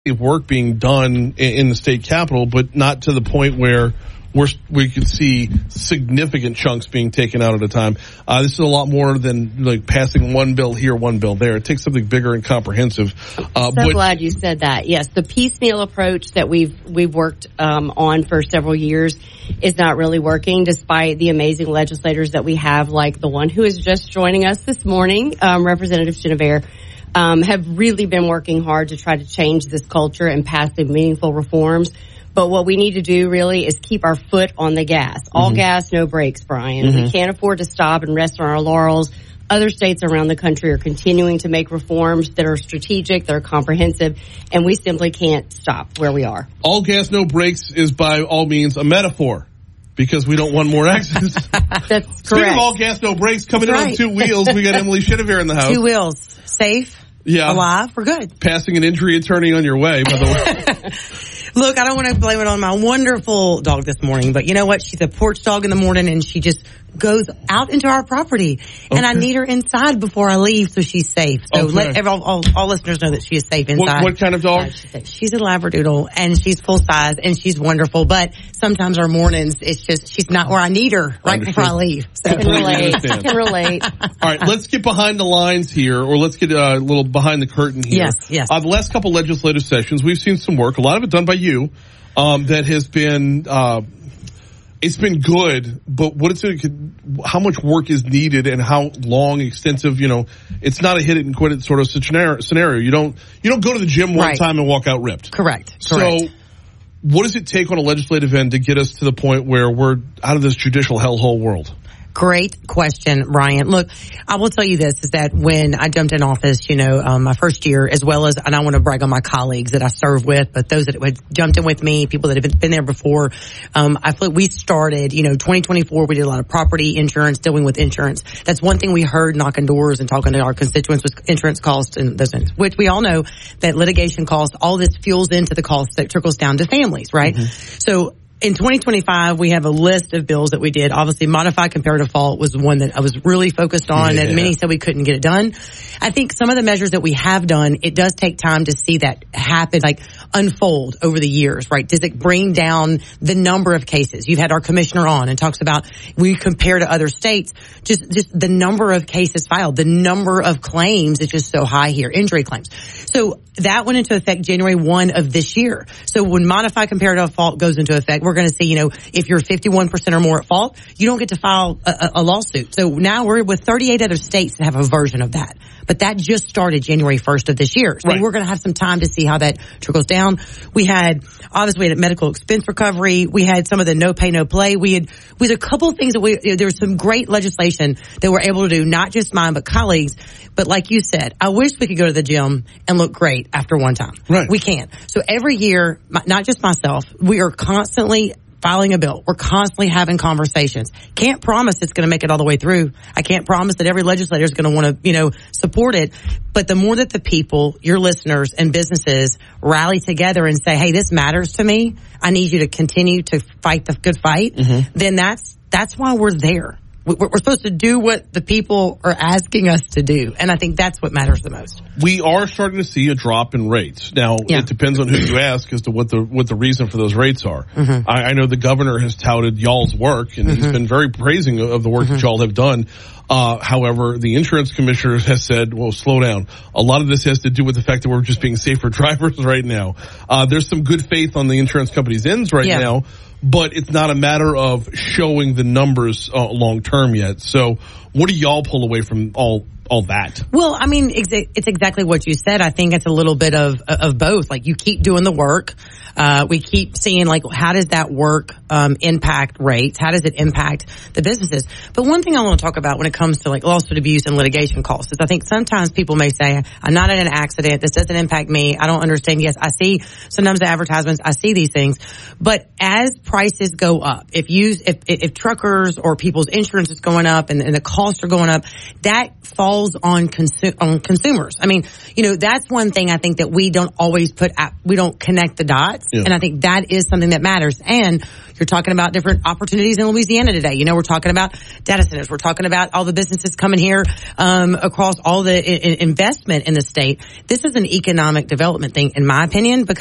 of work being done in the state capitol, but not to the point where we could see significant chunks being taken out at a time. This is a lot more than like passing one bill here, one bill there. It takes something bigger and comprehensive. Glad you said that. Yes, the piecemeal approach that we've worked on for several years is not really working, despite the amazing legislators that we have, like the one who is just joining us this morning, Representative Chenevert. Have really been working hard to try to change this culture and pass the meaningful reforms. But what we need to do really is keep our foot on the gas. All gas, no brakes, Brian. We can't afford to stop and rest on our laurels. Other states around the country are continuing to make reforms that are strategic, that are comprehensive, and we simply can't stop where we are. All gas, no brakes is by all means a metaphor, because we don't want more accidents. That's correct. Speaking of all gas, no brakes, coming in on two wheels, we got Emily Chenevert in the house. Two wheels. Safe. Yeah. Alive. We're good. Passing an injury attorney on your way, by the way. Look, I don't want to blame it on my wonderful dog this morning, but you know what? She's a porch dog in the morning, and she just goes out into our property. And I need her inside before I leave so she's safe. So let all listeners know that she is safe inside. What kind of dog? She's a Labradoodle, and she's full size, and she's wonderful. But sometimes our mornings, it's just she's not where I need her before I leave. So I can relate. All right, let's get behind the lines here, or let's get a little behind the curtain here. Yes. The last couple legislative sessions, we've seen some work, a lot of it done by you, that has been it's been good, but how much work is needed and how long, extensive, it's not a hit it and quit it sort of scenario. You don't go to the gym one time and walk out ripped. Correct. So what does it take on a legislative end to get us to the point where we're out of this judicial hellhole world? Great question, Ryan. Look, I will tell you this, is that when I jumped in office, my first year, as well as, and I want to brag on my colleagues that I serve with, but those that had jumped in with me, people that have been there before, I feel like we started, 2024, we did a lot of property insurance, dealing with insurance. That's one thing we heard knocking doors and talking to our constituents was insurance costs and those things, which we all know that litigation costs, all this fuels into the cost that trickles down to families, right? So, in 2025, we have a list of bills that we did. Obviously, modified comparative fault was one that I was really focused on, and many said we couldn't get it done. I think some of the measures that we have done, it does take time to see that happen, unfold over the years, right? Does it bring down the number of cases? You've had our commissioner on and talks about, we compare to other states, just the number of cases filed, the number of claims is just so high here, injury claims. So that went into effect January 1 of this year. So when modified comparative fault goes into effect, we're going to see, if you're 51% or more at fault, you don't get to file a lawsuit. So now we're with 38 other states that have a version of that. But that just started January 1st of this year. So we're going to have some time to see how that trickles down. We had medical expense recovery. We had some of the no pay, no play. We had a couple of things that there was some great legislation that we're able to do, not just mine, but colleagues. But like you said, I wish we could go to the gym and look great after one time. Right. We can't. So every year, not just myself, we are constantly filing a bill. We're constantly having conversations. Can't promise it's going to make it all the way through. I can't promise that every legislator is going to want to, support it. But the more that the people, your listeners and businesses rally together and say, hey, this matters to me, I need you to continue to fight the good fight, then that's why we're there. We're supposed to do what the people are asking us to do. And I think that's what matters the most. We are starting to see a drop in rates. Now, it depends on who you ask as to what the reason for those rates are. I know the governor has touted y'all's work, and he's been very praising of the work that y'all have done. However, the insurance commissioner has said, well, slow down. A lot of this has to do with the fact that we're just being safer drivers right now. There's some good faith on the insurance company's ends right now, but it's not a matter of showing the numbers long term yet. So what do y'all pull away from all that? Well, I mean, it's exactly what you said. I think it's a little bit of both. Like, you keep doing the work. We keep seeing, how does that work impact rates? How does it impact the businesses? But one thing I want to talk about when it comes to lawsuit abuse and litigation costs is I think sometimes people may say, I'm not in an accident. This doesn't impact me. I don't understand. Yes, I see sometimes the advertisements. I see these things. But as prices go up, if truckers or people's insurance is going up and the costs are going up, that falls falls on consumers. I mean, that's one thing I think that we don't always we don't connect the dots. Yeah. And I think that is something that matters. And you're talking about different opportunities in Louisiana today. We're talking about data centers. We're talking about all the businesses coming here, across all the investment in the state. This is an economic development thing, in my opinion, because